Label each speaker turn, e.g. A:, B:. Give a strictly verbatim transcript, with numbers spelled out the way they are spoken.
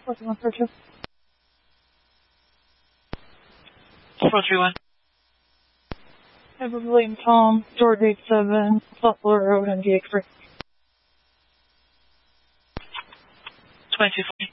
A: four three one four two.
B: four three one.
A: Edward William Tom, George eight seven, Buffalo Road, N D X three.
B: twenty-four.